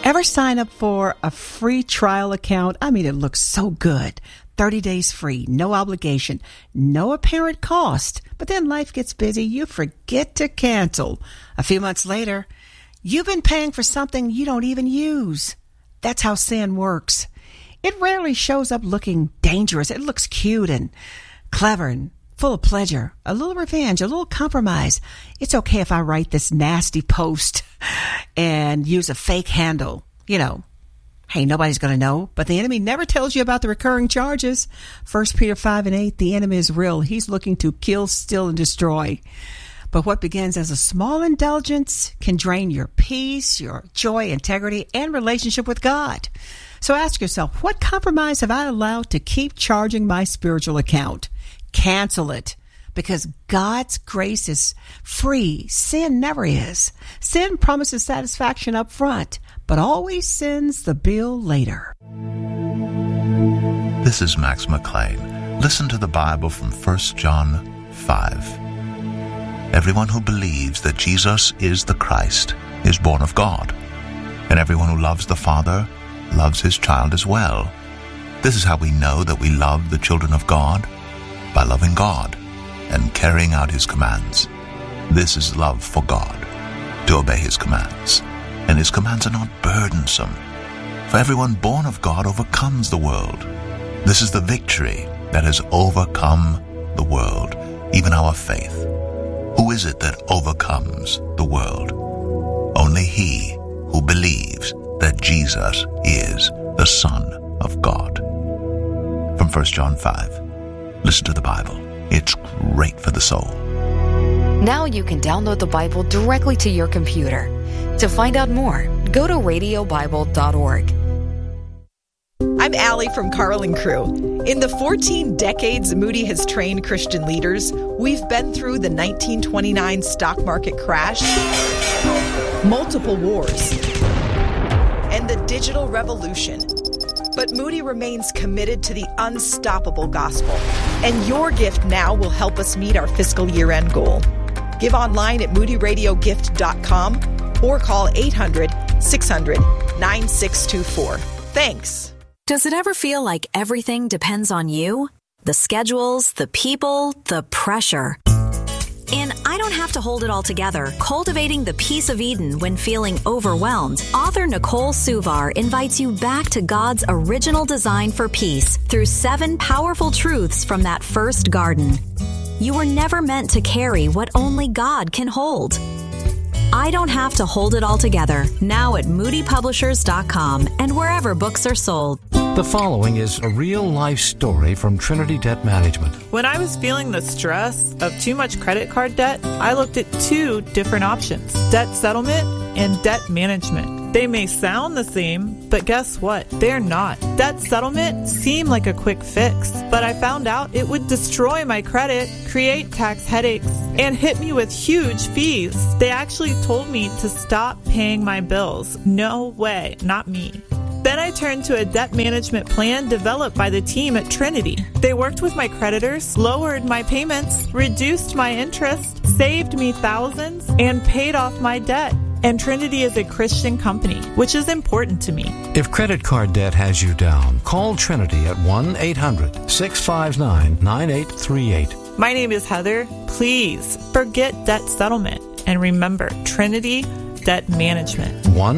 Ever sign up for a free trial account? I mean, it looks so good. 30 days free, no obligation, no apparent cost. But then life gets busy. You forget to cancel. A few months later, you've been paying for something you don't even use. That's how sin works. It rarely shows up looking dangerous. It looks cute and clever and full of pleasure, a little revenge, a little compromise. It's okay if I write this nasty post and use a fake handle. You know, hey, nobody's going to know. But the enemy never tells you about the recurring charges. 1 Peter 5:8, the enemy is real. He's looking to kill, steal, and destroy. But what begins as a small indulgence can drain your peace, your joy, integrity, and relationship with God. So ask yourself, what compromise have I allowed to keep charging my spiritual account? Cancel it, because God's grace is free. Sin never is. Sin promises satisfaction up front, but always sends the bill later. This is Max McLean. Listen to the Bible from 1 John 5. Everyone who believes that Jesus is the Christ is born of God, and everyone who loves the Father loves his child as well. This is how we know that we love the children of God, by loving God and carrying out his commands. This is love for God, to obey his commands. And his commands are not burdensome. For everyone born of God overcomes the world. This is the victory that has overcome the world, even our faith. Who is it that overcomes the world? Only he who believes that Jesus is the Son of God. From 1 John 5. Listen to the Bible. It's great for the soul. Now you can download the Bible directly to your computer. To find out more, go to radiobible.org. I'm Allie from Carl & Crew. In the 14 decades Moody has trained Christian leaders, we've been through the 1929 stock market crash, multiple wars, and the digital revolution. But Moody remains committed to the unstoppable gospel. And your gift now will help us meet our fiscal year-end goal. Give online at moodyradiogift.com or call 800-600-9624. Thanks. Does it ever feel like everything depends on you? The schedules, the people, the pressure. In I Don't Have to Hold It All Together, Cultivating the Peace of Eden When Feeling Overwhelmed, author Nicole Suvar invites you back to God's original design for peace through 7 powerful truths from that first garden. You were never meant to carry what only God can hold. I Don't Have to Hold It All Together, now at moodypublishers.com and wherever books are sold. The following is a real-life story from Trinity Debt Management. When I was feeling the stress of too much credit card debt, I looked at 2 different options: debt settlement and debt management. They may sound the same, but guess what? They're not. Debt settlement seemed like a quick fix, but I found out it would destroy my credit, create tax headaches, and hit me with huge fees. They actually told me to stop paying my bills. No way, not me. Then I turned to a debt management plan developed by the team at Trinity. They worked with my creditors, lowered my payments, reduced my interest, saved me thousands, and paid off my debt. And Trinity is a Christian company, which is important to me. If credit card debt has you down, call Trinity at 1-800-659-9838. My name is Heather. Please forget debt settlement and remember Trinity Debt Management.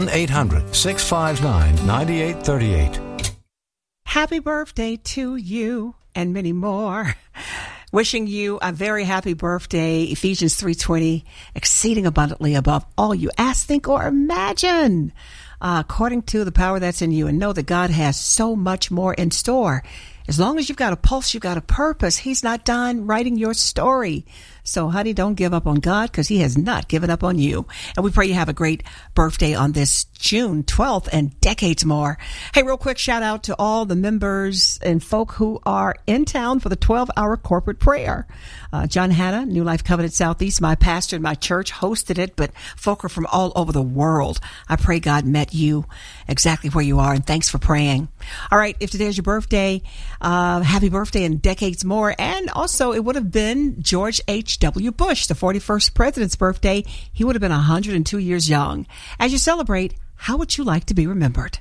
1-800-659-9838. Happy birthday to you and many more. Wishing you a very happy birthday. Ephesians 3:20, exceeding abundantly above all you ask, think, or imagine, according to the power that's in you. And know that God has so much more in store. As long as you've got a pulse, you've got a purpose. He's not done writing your story. So, honey, don't give up on God, because he has not given up on you. And we pray you have a great birthday on this June 12th and decades more. Hey, real quick shout out to all the members and folk who are in town for the 12-hour corporate prayer. John Hanna, New Life Covenant Southeast, my pastor in my church, hosted it, but folk are from all over the world. I pray God met you exactly where you are, and thanks for praying. All right, if today is your birthday, happy birthday and decades more. And also, it would have been George H.W. Bush, the 41st president's birthday. He would have been 102 years young. As you celebrate, How would you like to be remembered?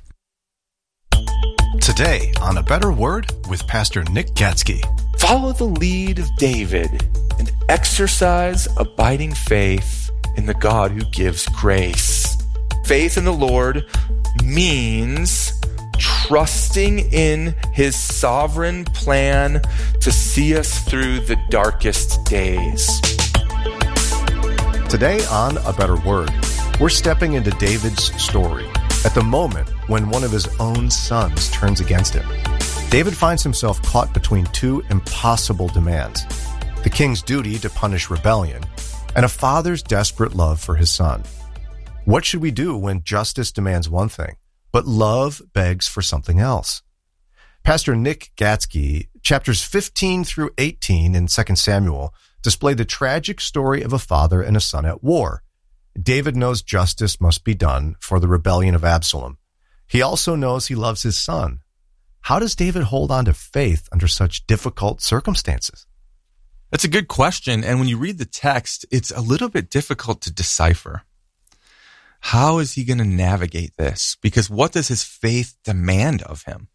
Today on A Better Word with Pastor Nick Gatsky. Follow the lead of David and exercise abiding faith in the God who gives grace. Faith in the Lord means trusting in His sovereign plan to see us through the darkest days. Today on A Better Word, we're stepping into David's story at the moment when one of his own sons turns against him. David finds himself caught between two impossible demands: the king's duty to punish rebellion and a father's desperate love for his son. What should we do when justice demands one thing, but love begs for something else? Pastor Nick Gatsky, chapters 15 through 18 in 2 Samuel, display the tragic story of a father and a son at war. David knows justice must be done for the rebellion of Absalom. He also knows he loves his son. How does David hold on to faith under such difficult circumstances? That's a good question. And when you read the text, it's a little bit difficult to decipher. How is he going to navigate this? Because what does his faith demand of him?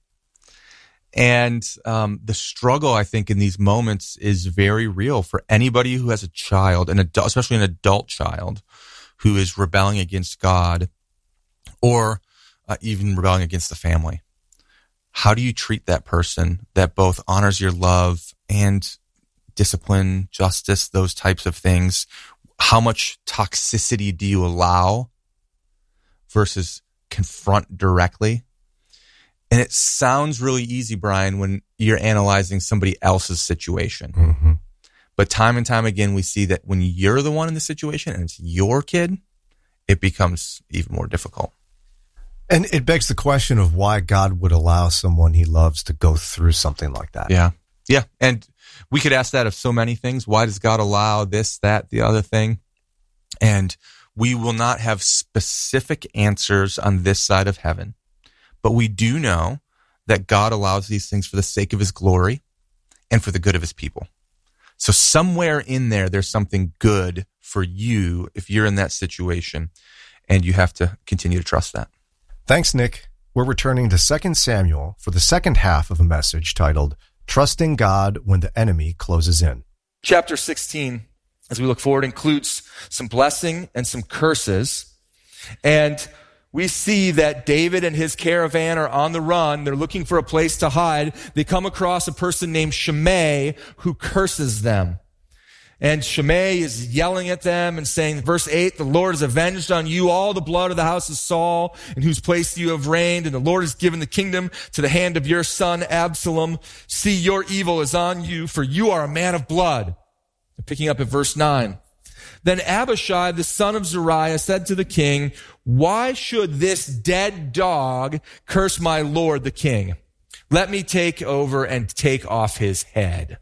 And the struggle, I think, in these moments is very real for anybody who has a child, an adult, especially an adult child, who is rebelling against God or even rebelling against the family. How do you treat that person that both honors your love and discipline, justice, those types of things? How much toxicity do you allow versus confront directly? And it sounds really easy, Brian, when you're analyzing somebody else's situation. Mm-hmm. But time and time again, we see that when you're the one in the situation and it's your kid, it becomes even more difficult. And it begs the question of why God would allow someone he loves to go through something like that. Yeah. Yeah. And we could ask that of so many things. Why does God allow this, that, the other thing? And we will not have specific answers on this side of heaven. But we do know that God allows these things for the sake of His glory and for the good of His people. So somewhere in there, there's something good for you if you're in that situation, and you have to continue to trust that. Thanks, Nick. We're returning to 2 Samuel for the second half of a message titled, Trusting God When the Enemy Closes In. Chapter 16, as we look forward, includes some blessing and some curses. And we see that David and his caravan are on the run. They're looking for a place to hide. They come across a person named Shimei who curses them. And Shimei is yelling at them and saying, verse 8, the Lord has avenged on you all the blood of the house of Saul, in whose place you have reigned, and the Lord has given the kingdom to the hand of your son Absalom. See, your evil is on you, for you are a man of blood. And picking up at verse 9. Then Abishai, the son of Zeruiah, said to the king, why should this dead dog curse my lord the king? Let me take over and take off his head.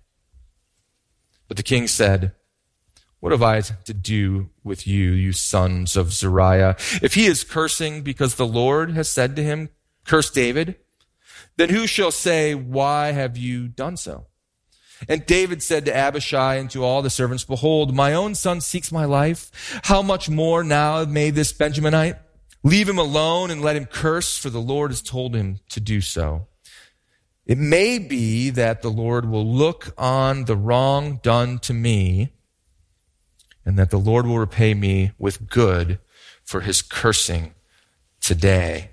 But the king said, what have I to do with you, you sons of Zeruiah? If he is cursing because the Lord has said to him, curse David, then who shall say, why have you done so? And David said to Abishai and to all the servants, behold, my own son seeks my life. How much more now may this Benjaminite? Leave him alone and let him curse, for the Lord has told him to do so. It may be that the Lord will look on the wrong done to me, and that the Lord will repay me with good for his cursing today.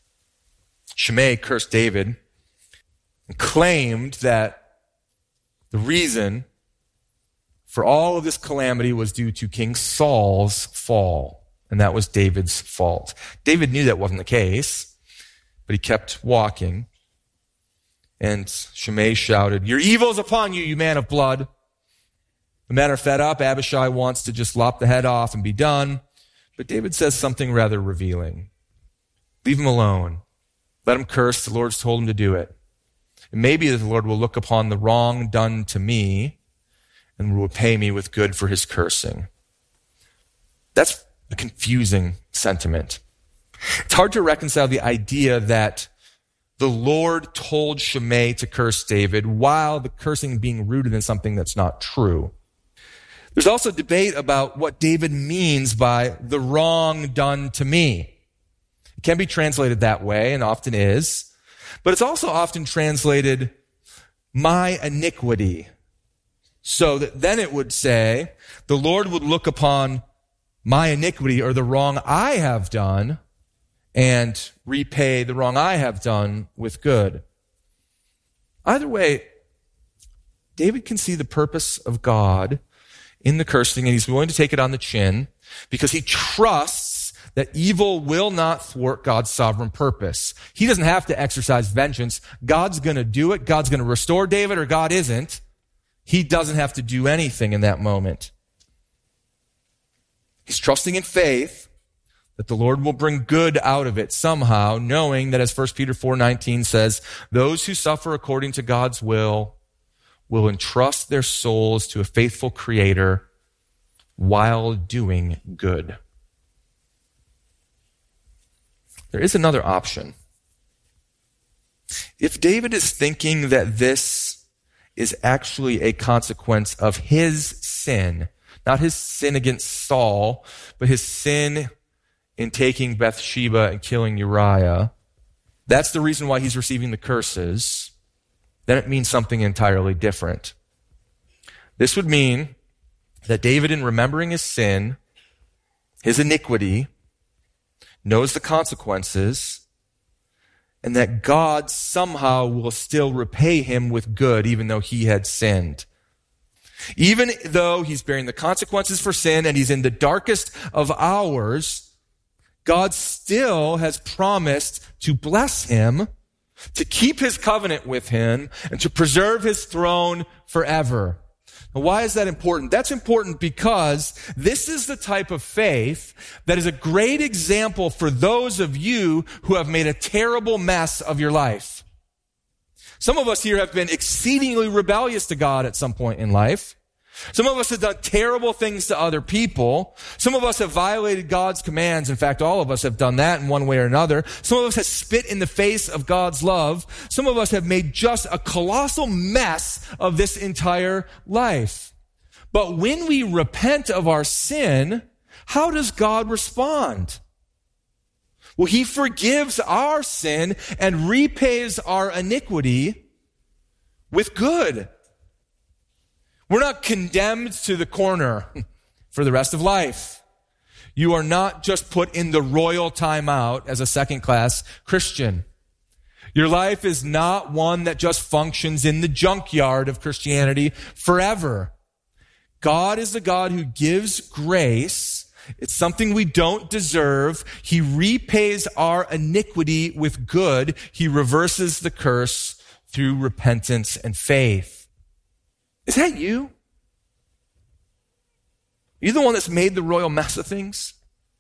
Shimei cursed David and claimed that the reason for all of this calamity was due to King Saul's fall, and that was David's fault. David knew that wasn't the case, but he kept walking. And Shimei shouted, your evil is upon you, you man of blood. The men are fed up. Abishai wants to just lop the head off and be done. But David says something rather revealing. Leave him alone. Let him curse. The Lord's told him to do it. It may be that the Lord will look upon the wrong done to me and will repay me with good for his cursing. That's a confusing sentiment. It's hard to reconcile the idea that the Lord told Shimei to curse David while the cursing being rooted in something that's not true. There's also debate about what David means by the wrong done to me. It can be translated that way, and often is. But it's also often translated, my iniquity. So that then it would say, the Lord would look upon my iniquity, or the wrong I have done, and repay the wrong I have done with good. Either way, David can see the purpose of God in the cursing, and he's willing to take it on the chin because he trusts that evil will not thwart God's sovereign purpose. He doesn't have to exercise vengeance. God's going to do it. God's going to restore David, or God isn't. He doesn't have to do anything in that moment. He's trusting in faith that the Lord will bring good out of it somehow, knowing that, as 1 Peter 4:19 says, those who suffer according to God's will entrust their souls to a faithful Creator while doing good. There is another option. If David is thinking that this is actually a consequence of his sin, not his sin against Saul, but his sin in taking Bathsheba and killing Uriah, that's the reason why he's receiving the curses, then it means something entirely different. This would mean that David, in remembering his sin, his iniquity, knows the consequences, and that God somehow will still repay him with good, even though he had sinned. Even though he's bearing the consequences for sin and he's in the darkest of hours, God still has promised to bless him, to keep his covenant with him, and to preserve his throne forever. Now, why is that important? That's important because this is the type of faith that is a great example for those of you who have made a terrible mess of your life. Some of us here have been exceedingly rebellious to God at some point in life. Some of us have done terrible things to other people. Some of us have violated God's commands. In fact, all of us have done that in one way or another. Some of us have spit in the face of God's love. Some of us have made just a colossal mess of this entire life. But when we repent of our sin, how does God respond? Well, he forgives our sin and repays our iniquity with good. We're not condemned to the corner for the rest of life. You are not just put in the royal timeout as a second-class Christian. Your life is not one that just functions in the junkyard of Christianity forever. God is the God who gives grace. It's something we don't deserve. He repays our iniquity with good. He reverses the curse through repentance and faith. Is that you? Are you the one that's made the royal mess of things?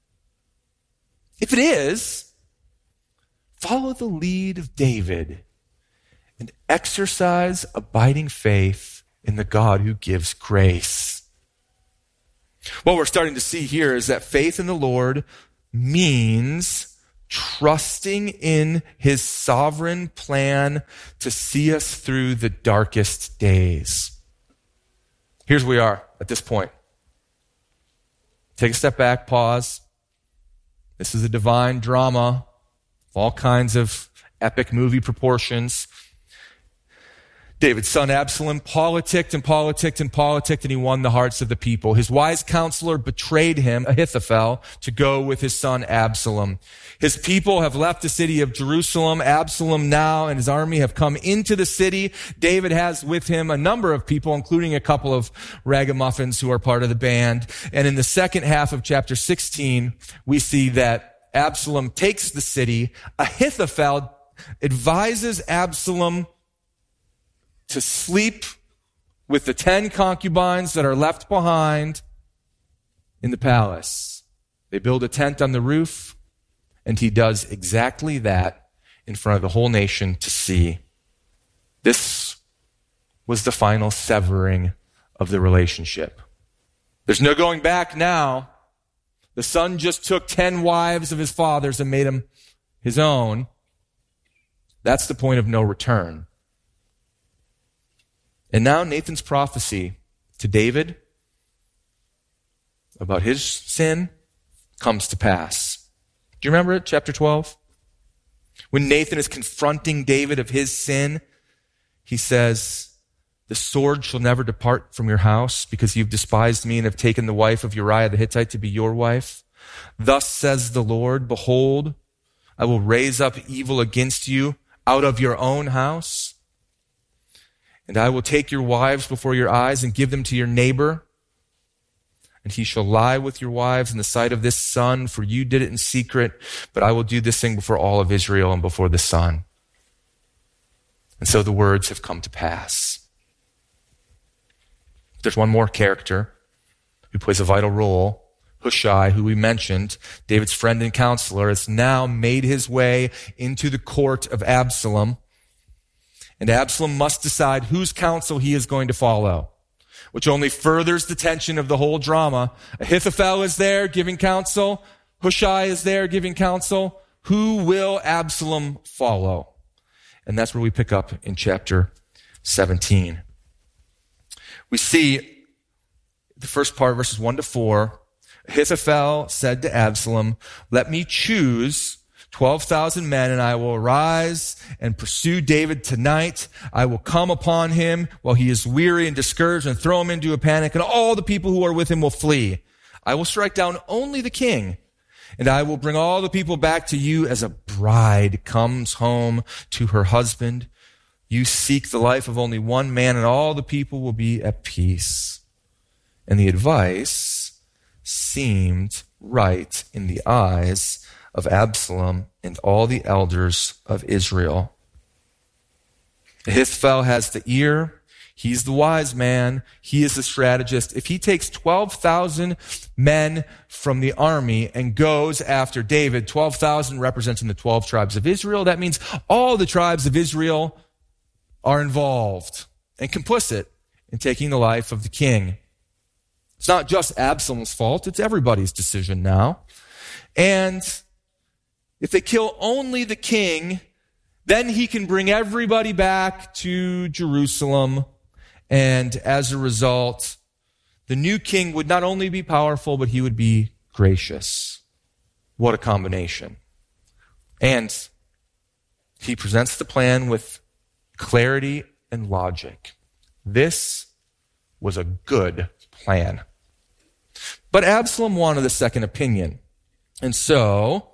If it is, follow the lead of David and exercise abiding faith in the God who gives grace. What we're starting to see here is that faith in the Lord means trusting in his sovereign plan to see us through the darkest days. Here's where we are at this point. Take a step back, pause. This is a divine drama of all kinds of epic movie proportions. David's son Absalom politicked, and he won the hearts of the people. His wise counselor betrayed him, Ahithophel, to go with his son Absalom. His people have left the city of Jerusalem. Absalom now and his army have come into the city. David has with him a number of people, including a couple of ragamuffins who are part of the band. And in the second half of chapter 16, we see that Absalom takes the city. Ahithophel advises Absalom to sleep with the 10 concubines that are left behind in the palace. They build a tent on the roof, and he does exactly that in front of the whole nation to see. This was the final severing of the relationship. There's no going back now. The son just took 10 wives of his father's and made them his own. That's the point of no return. And now Nathan's prophecy to David about his sin comes to pass. Do you remember it, chapter 12? When Nathan is confronting David of his sin, he says, the sword shall never depart from your house because you've despised me and have taken the wife of Uriah the Hittite to be your wife. Thus says the Lord, behold, I will raise up evil against you out of your own house. And I will take your wives before your eyes and give them to your neighbor. And he shall lie with your wives in the sight of this sun, for you did it in secret, but I will do this thing before all of Israel and before the sun. And so the words have come to pass. There's one more character who plays a vital role. Hushai, who we mentioned, David's friend and counselor, has now made his way into the court of Absalom. And Absalom must decide whose counsel he is going to follow, which only furthers the tension of the whole drama. Ahithophel is there giving counsel. Hushai is there giving counsel. Who will Absalom follow? And that's where we pick up in chapter 17. We see the first part, verses 1 to 4. Ahithophel said to Absalom, let me choose 12,000 men, and I will arise and pursue David tonight. I will come upon him while he is weary and discouraged and throw him into a panic, and all the people who are with him will flee. I will strike down only the king, and I will bring all the people back to you as a bride comes home to her husband. You seek the life of only one man, and all the people will be at peace. And the advice seemed right in the eyes of Absalom and all the elders of Israel. Ahithophel has the ear. He's the wise man. He is the strategist. If he takes 12,000 men from the army and goes after David, 12,000 representing the 12 tribes of Israel, that means all the tribes of Israel are involved and complicit in taking the life of the king. It's not just Absalom's fault, it's everybody's decision now. And if they kill only the king, then he can bring everybody back to Jerusalem. And as a result, the new king would not only be powerful, but he would be gracious. What a combination. And he presents the plan with clarity and logic. This was a good plan. But Absalom wanted a second opinion. And so,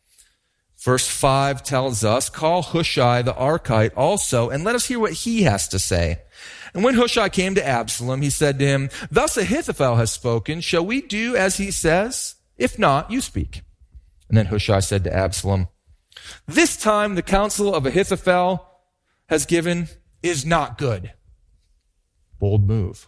verse 5 tells us, call Hushai the Archite also, and let us hear what he has to say. And when Hushai came to Absalom, he said to him, thus Ahithophel has spoken. Shall we do as he says? If not, you speak. And then Hushai said to Absalom, this time the counsel of Ahithophel has given is not good. Bold move.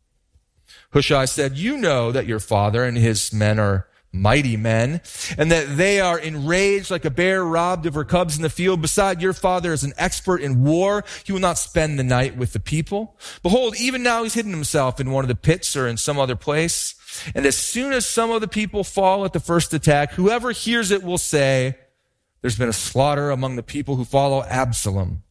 Hushai said, you know that your father and his men are mighty men, and that they are enraged like a bear robbed of her cubs in the field. Beside, your father is an expert in war. He will not spend the night with the people. Behold, even now he's hidden himself in one of the pits or in some other place. And as soon as some of the people fall at the first attack, whoever hears it will say, there's been a slaughter among the people who follow Absalom.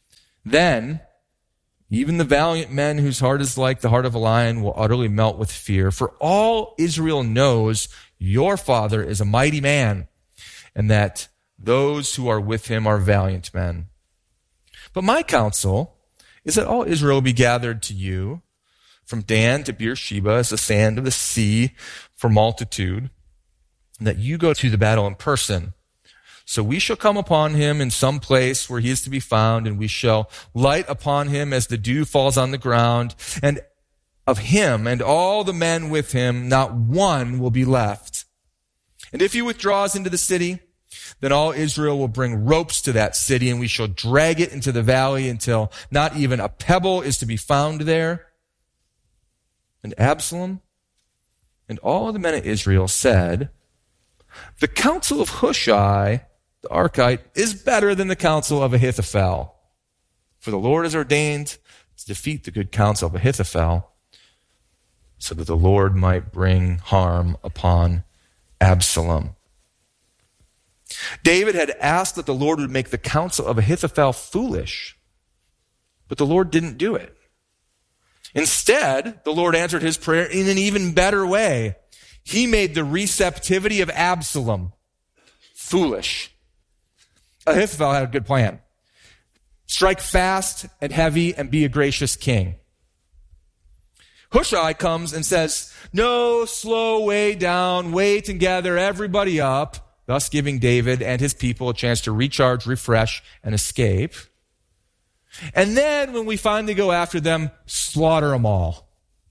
Then even the valiant men whose heart is like the heart of a lion will utterly melt with fear. For all Israel knows your father is a mighty man, and that those who are with him are valiant men. But my counsel is that all Israel be gathered to you, from Dan to Beersheba as the sand of the sea for multitude, and that you go to the battle in person. So we shall come upon him in some place where he is to be found, and we shall light upon him as the dew falls on the ground. And of him and all the men with him, not one will be left. And if he withdraws into the city, then all Israel will bring ropes to that city, and we shall drag it into the valley until not even a pebble is to be found there. And Absalom and all the men of Israel said, the counsel of Hushai the Archite is better than the counsel of Ahithophel. For the Lord has ordained to defeat the good counsel of Ahithophel, so that the Lord might bring harm upon Absalom. David had asked that the Lord would make the counsel of Ahithophel foolish, but the Lord didn't do it. Instead, the Lord answered his prayer in an even better way. He made the receptivity of Absalom foolish. Ahithophel had a good plan. Strike fast and heavy and be a gracious king. Hushai comes and says, no, slow way down, wait and gather everybody up, thus giving David and his people a chance to recharge, refresh, and escape. And then when we finally go after them, slaughter them all.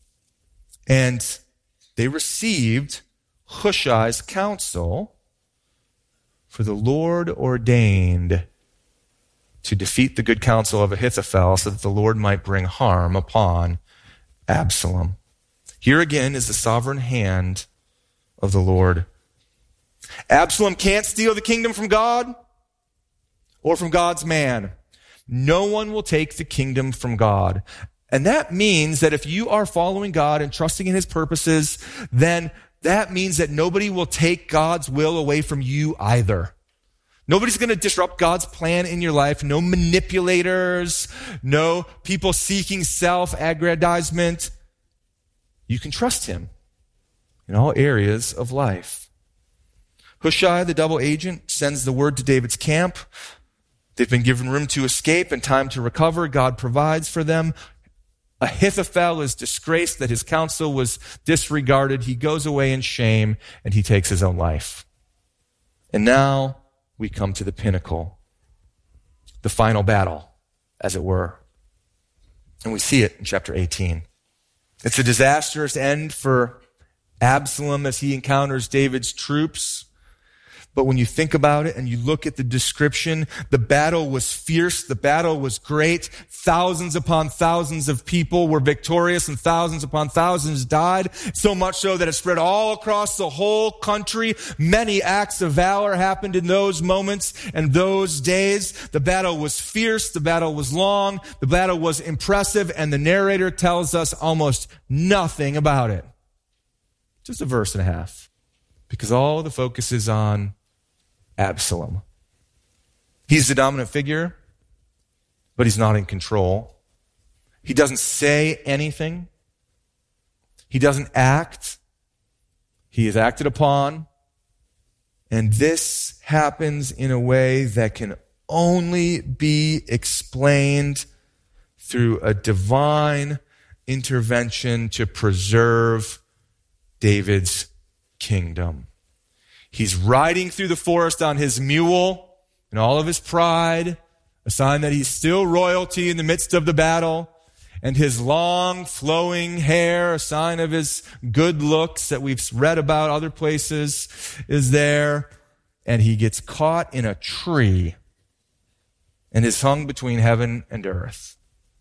And they received Hushai's counsel, for the Lord ordained to defeat the good counsel of Ahithophel so that the Lord might bring harm upon Absalom. Here again is the sovereign hand of the Lord. Absalom can't steal the kingdom from God or from God's man. No one will take the kingdom from God. And that means that if you are following God and trusting in his purposes, then that means that nobody will take God's will away from you either. Nobody's going to disrupt God's plan in your life. No manipulators, no people seeking self-aggrandizement. You can trust him in all areas of life. Hushai, the double agent, sends the word to David's camp. They've been given room to escape and time to recover. God provides for them. Ahithophel is disgraced that his counsel was disregarded. He goes away in shame and he takes his own life. And now we come to the pinnacle, the final battle, as it were. And we see it in chapter 18. It's a disastrous end for Absalom as he encounters David's troops. But when you think about it and you look at the description, the battle was fierce. The battle was great. Thousands upon thousands of people were victorious and thousands upon thousands died. So much so that it spread all across the whole country. Many acts of valor happened in those moments and those days. The battle was fierce. The battle was long. The battle was impressive. And the narrator tells us almost nothing about it. Just a verse and a half. Because all the focus is on Absalom. He's the dominant figure, but he's not in control. He doesn't say anything. He doesn't act. He is acted upon. And this happens in a way that can only be explained through a divine intervention to preserve David's kingdom. He's riding through the forest on his mule in all of his pride, a sign that he's still royalty in the midst of the battle, and his long flowing hair, a sign of his good looks that we've read about other places, is there, and he gets caught in a tree and is hung between heaven and earth.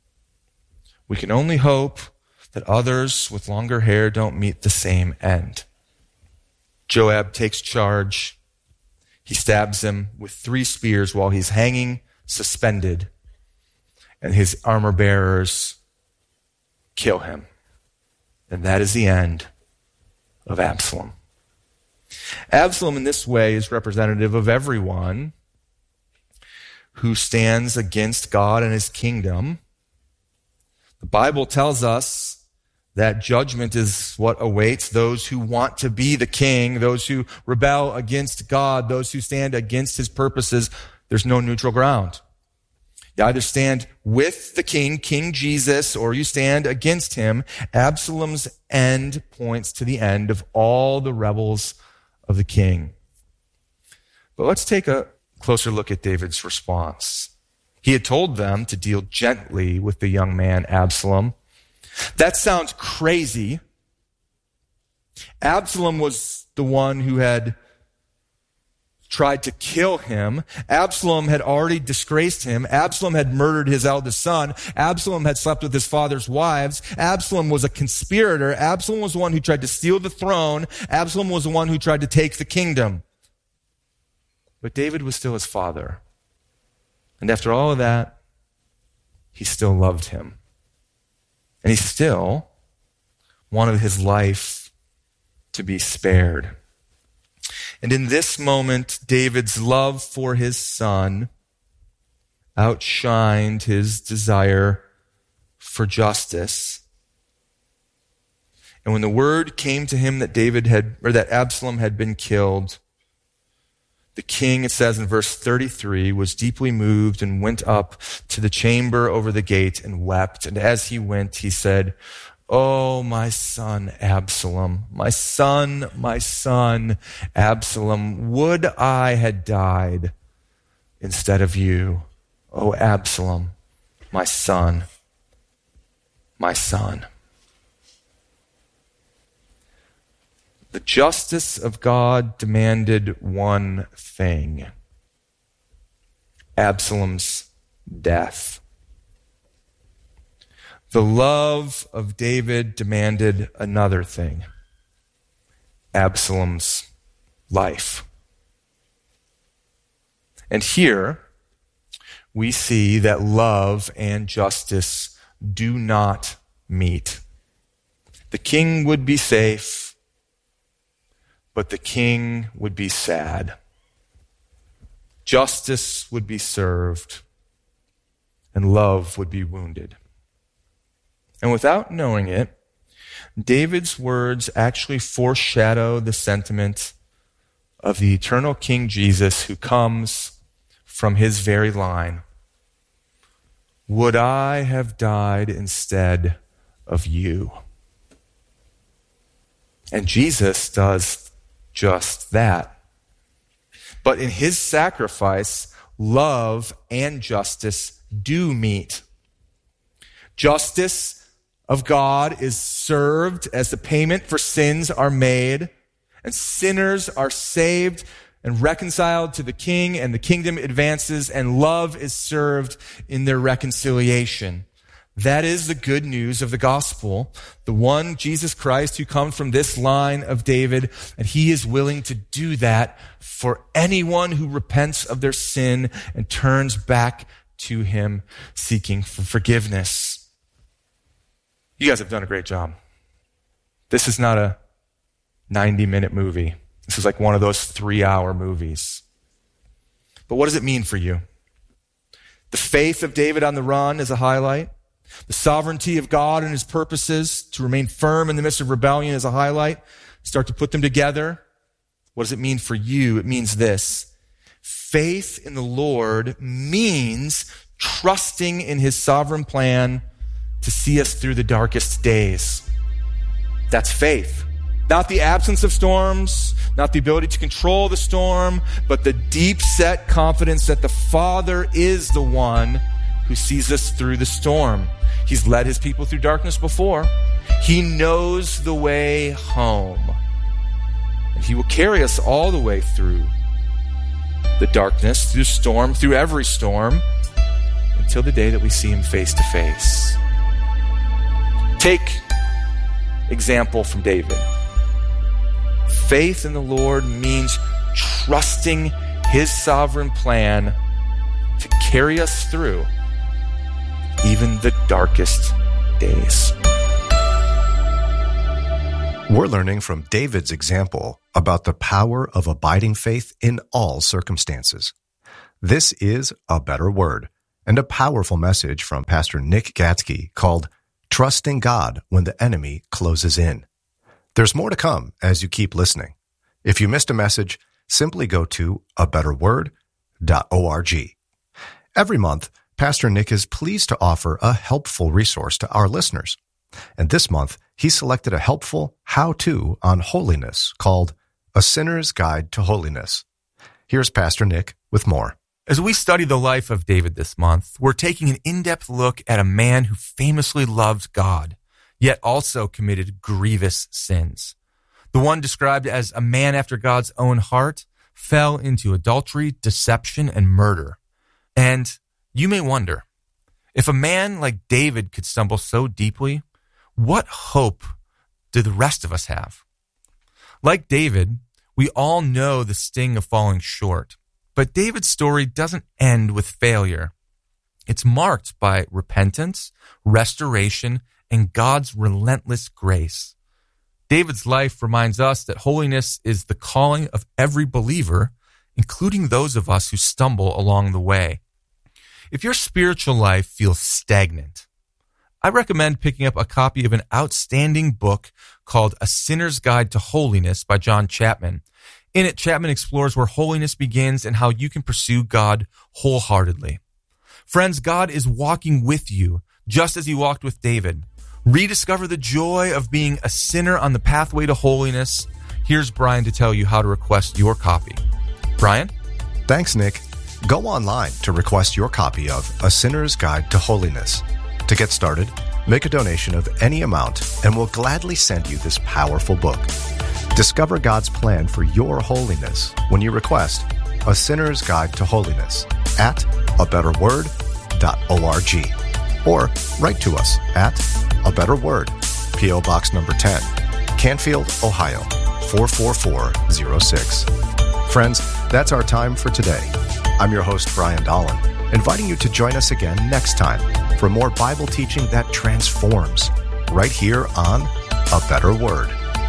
We can only hope that others with longer hair don't meet the same end. Joab takes charge. He stabs him with 3 spears while he's hanging suspended, and his armor bearers kill him. And that is the end of Absalom. Absalom in this way is representative of everyone who stands against God and his kingdom. The Bible tells us that judgment is what awaits those who want to be the king, those who rebel against God, those who stand against his purposes. There's no neutral ground. You either stand with the king, King Jesus, or you stand against him. Absalom's end points to the end of all the rebels of the king. But let's take a closer look at David's response. He had told them to deal gently with the young man Absalom. That sounds crazy. Absalom was the one who had tried to kill him. Absalom had already disgraced him. Absalom had murdered his eldest son. Absalom had slept with his father's wives. Absalom was a conspirator. Absalom was the one who tried to steal the throne. Absalom was the one who tried to take the kingdom. But David was still his father. And after all of that, he still loved him. And he still wanted his life to be spared. And in this moment, David's love for his son outshined his desire for justice. And when the word came to him that Absalom had been killed, The king, it says in verse 33, was deeply moved and went up to the chamber over the gate and wept. And as he went, he said, "Oh, my son Absalom, my son, Absalom, would I had died instead of you. Oh, Absalom, my son, my son." The justice of God demanded one thing: Absalom's death. The love of David demanded another thing: Absalom's life. And here we see that love and justice do not meet. The king would be safe, but the king would be sad. Justice would be served, and love would be wounded. And without knowing it, David's words actually foreshadow the sentiment of the eternal King Jesus, who comes from his very line. Would I have died instead of you? And Jesus does just that. But in his sacrifice, love and justice do meet. Justice of God is served as the payment for sins are made, and sinners are saved and reconciled to the king, and the kingdom advances, and love is served in their reconciliation. That is the good news of the gospel, the one Jesus Christ who comes from this line of David, and he is willing to do that for anyone who repents of their sin and turns back to him seeking for forgiveness. You guys have done a great job. This is not a 90-minute movie. This is like one of those 3-hour movies. But what does it mean for you? The faith of David on the run is a highlight. The sovereignty of God and his purposes to remain firm in the midst of rebellion is a highlight. Start to put them together. What does it mean for you? It means this: faith in the Lord means trusting in his sovereign plan to see us through the darkest days. That's faith. Not the absence of storms, not the ability to control the storm, but the deep-set confidence that the Father is the one who sees us through the storm. He's led his people through darkness before. He knows the way home. And he will carry us all the way through the darkness, through storm, through every storm, until the day that we see him face to face. Take example from David. Faith in the Lord means trusting his sovereign plan to carry us through even the darkest days. We're learning from David's example about the power of abiding faith in all circumstances. This is A Better Word, and a powerful message from Pastor Nick Gatzke called Trusting God When the Enemy Closes In. There's more to come as you keep listening. If you missed a message, simply go to abetterword.org. Every month, Pastor Nick is pleased to offer a helpful resource to our listeners. And this month, he selected a helpful how-to on holiness called A Sinner's Guide to Holiness. Here's Pastor Nick with more. As we study the life of David this month, we're taking an in-depth look at a man who famously loved God, yet also committed grievous sins. The one described as a man after God's own heart fell into adultery, deception, and murder. And you may wonder, if a man like David could stumble so deeply, what hope do the rest of us have? Like David, we all know the sting of falling short. But David's story doesn't end with failure. It's marked by repentance, restoration, and God's relentless grace. David's life reminds us that holiness is the calling of every believer, including those of us who stumble along the way. If your spiritual life feels stagnant, I recommend picking up a copy of an outstanding book called A Sinner's Guide to Holiness by John Chapman. In it, Chapman explores where holiness begins and how you can pursue God wholeheartedly. Friends, God is walking with you, just as he walked with David. Rediscover the joy of being a sinner on the pathway to holiness. Here's Brian to tell you how to request your copy. Brian? Thanks, Nick. Go online to request your copy of A Sinner's Guide to Holiness. To get started, make a donation of any amount, and we'll gladly send you this powerful book. Discover God's plan for your holiness when you request A Sinner's Guide to Holiness at abetterword.org or write to us at A Better Word, P.O. Box number 10, Canfield, Ohio, 44406. Friends, that's our time for today. I'm your host, Brian Dolan, inviting you to join us again next time for more Bible teaching that transforms, right here on A Better Word.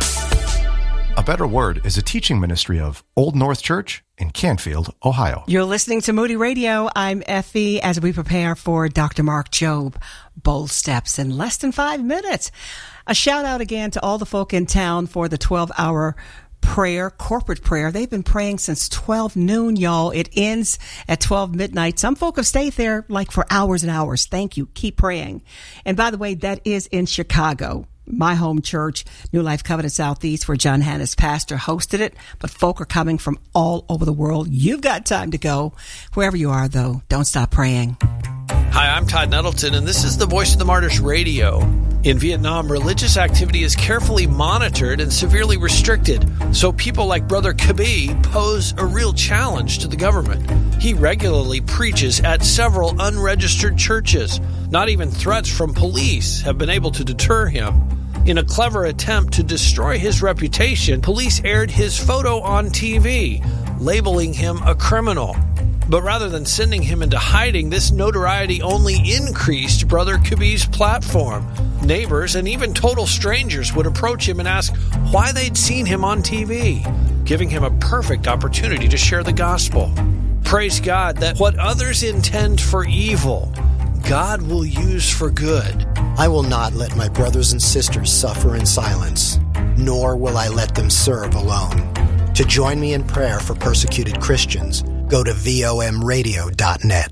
A Better Word is a teaching ministry of Old North Church in Canfield, Ohio. You're listening to Moody Radio. I'm Effie as we prepare for Dr. Mark Jobe. Bold steps in less than 5 minutes. A shout out again to all the folk in town for the 12-hour prayer, corporate prayer. They've been praying since 12 noon, y'all. It ends at 12 midnight. Some folk have stayed there like for hours and hours. Thank you. Keep praying. And by the way, that is in Chicago. My home church, New Life Covenant Southeast, where John Hanna's pastor hosted it. But folk are coming from all over the world. You've got time to go. Wherever you are, though, don't stop praying. Hi, I'm Todd Nettleton, and this is the Voice of the Martyrs Radio. In Vietnam, religious activity is carefully monitored and severely restricted, so people like Brother Kabi pose a real challenge to the government. He regularly preaches at several unregistered churches. Not even threats from police have been able to deter him. In a clever attempt to destroy his reputation, police aired his photo on TV, labeling him a criminal. But rather than sending him into hiding, this notoriety only increased Brother Kabi's platform. Neighbors and even total strangers would approach him and ask why they'd seen him on TV, giving him a perfect opportunity to share the gospel. Praise God that what others intend for evil, God will use for good. I will not let my brothers and sisters suffer in silence, nor will I let them serve alone. To join me in prayer for persecuted Christians, go to vomradio.net.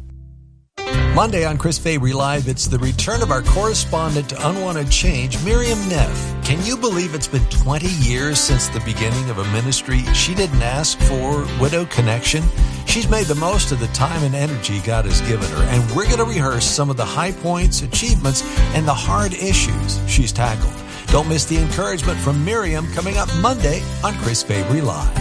Monday on Chris Fabry Live, it's the return of our correspondent to Unwanted Change, Miriam Neff. Can you believe it's been 20 years since the beginning of a ministry she didn't ask for, Widow Connection? She's made the most of the time and energy God has given her, and we're going to rehearse some of the high points, achievements, and the hard issues she's tackled. Don't miss the encouragement from Miriam coming up Monday on Chris Fabry Live.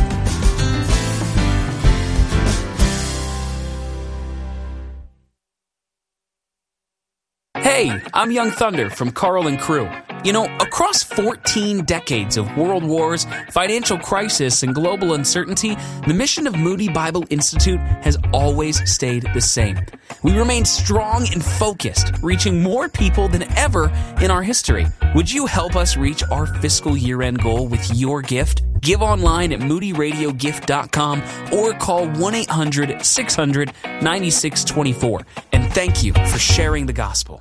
Hey, I'm Young Thunder from Carl and Crew. You know, across 14 decades of world wars, financial crisis, and global uncertainty, the mission of Moody Bible Institute has always stayed the same. We remain strong and focused, reaching more people than ever in our history. Would you help us reach our fiscal year-end goal with your gift? Give online at moodyradiogift.com or call 1-800-600-9624. And thank you for sharing the gospel.